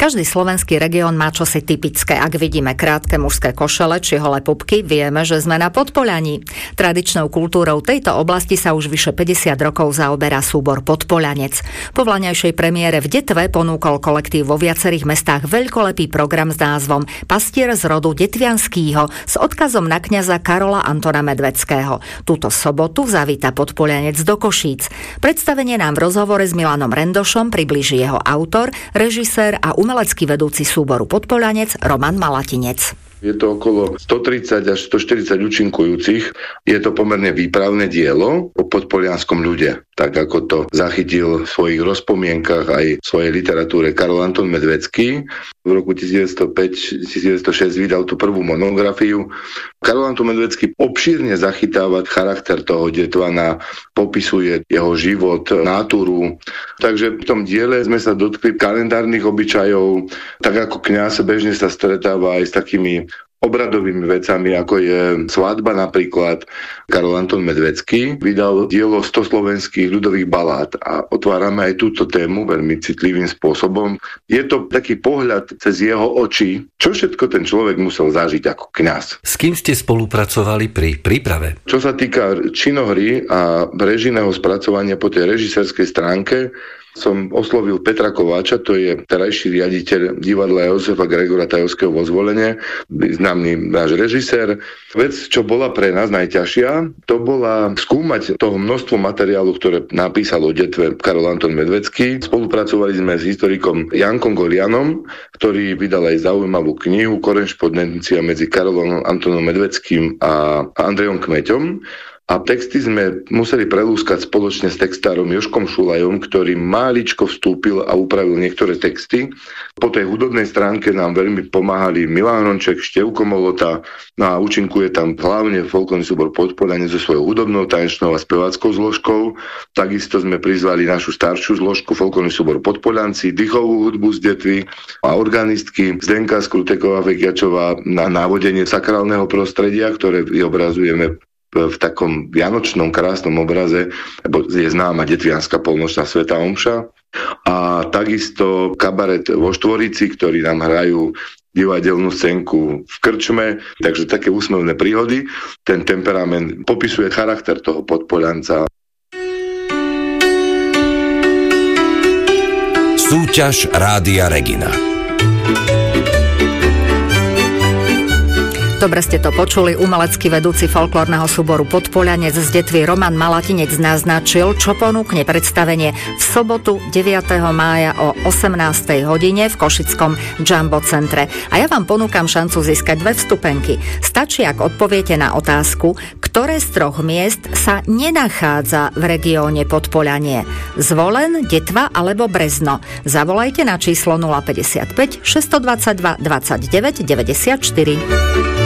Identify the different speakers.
Speaker 1: Každý slovenský región má čosi typické. Ak vidíme krátke mužské košele či holé pupky, vieme, že sme na Podpoľaní. Tradičnou kultúrou tejto oblasti sa už vyše 50 rokov zaoberá súbor Podpoľanec. Po vlaňajšej premiére v Detve ponúkol kolektív vo viacerých mestách veľkolepý program s názvom Pastier z rodu Detvianskýho s odkazom na kňaza Karola Antona Medveckého. Túto sobotu zavíta Podpoľanec do Košíc. Predstavenie nám v rozhovore s Milanom Rendošom priblíži jeho autor, režisér a umelecký vedúci súboru Podpoľanec Roman Malatinec.
Speaker 2: Je to okolo 130 až 140 účinkujúcich. Je to pomerne výpravné dielo o podpolianskom ľude, tak ako to zachytil v svojich rozpomienkach aj v svojej literatúre Karol Anton Medvecký. V roku 1905-1906 vydal tú prvú monografiu. Karol Anton Medvecký obšírne zachytáva charakter toho Detvana, popisuje jeho život, natúru. Takže v tom diele sme sa dotkli kalendárnych obyčajov, tak ako kňaz bežne sa stretáva aj s takými obradovými vecami, ako je svadba napríklad. Karol Anton Medvecký vydal dielo 100 slovenských ľudových balád a otvárame aj túto tému veľmi citlivým spôsobom. Je to taký pohľad cez jeho oči, čo všetko ten človek musel zažiť ako kňaz.
Speaker 3: S kým ste spolupracovali pri príprave?
Speaker 2: Čo sa týka činohry a režijného spracovania po tej režisérskej stránke, som oslovil Petra Kováča, to je terajší riaditeľ divadla Jozefa Gregora Tajovského vo Zvolene, známy náš režisér. Vec, čo bola pre nás najťažšia, to bola skúmať toho množstvo materiálu, ktoré napísal o Detve Karol Anton Medvecký. Spolupracovali sme s historikom Jankom Golianom, ktorý vydal aj zaujímavú knihu Korešpondencia medzi Karolom Antonom Medveckým a Andrejom Kmeťom. A texty sme museli prelúskať spoločne s textárom Jožkom Šulajom, ktorý máličko vstúpil a upravil niektoré texty. Po tej hudobnej stránke nám veľmi pomáhali Milan Ronček, Števko Molota, no a účinkuje tam hlavne folklórny súbor Podpoľanec so svojou hudobnou, tanečnou a speváckou zložkou. Takisto sme prizvali našu staršiu zložku folklórny súbor Podpoľanci, dýchovú hudbu z Detvy a organistky Zdenka Skruteková-Vekiačová na návodenie sakrálneho prostredia, ktoré vyobrazujeme v takom vianočnom krásnom obraze, lebo je známa detvianská polnočná svätá omša. A takisto kabaret vo Štvorici, ktorí nám hrajú divadelnú scénku v krčme, takže také úsmevné príhody. Ten temperament popisuje charakter toho Podpoľanca.
Speaker 4: Súťaž Rádia Regina.
Speaker 1: Dobre ste to počuli, umelecký vedúci folklórneho súboru Podpoľanec z Detvy Roman Malatinec naznačil, čo ponúkne predstavenie v sobotu 9. mája o 18. hodine v košickom Jumbo centre. A ja vám ponúkam šancu získať 2 vstupenky. Stačí, ak odpoviete na otázku, ktoré z 3 miest sa nenachádza v regióne Podpoľanie. Zvolen, Detva alebo Brezno. Zavolajte na číslo 055 622 29 94.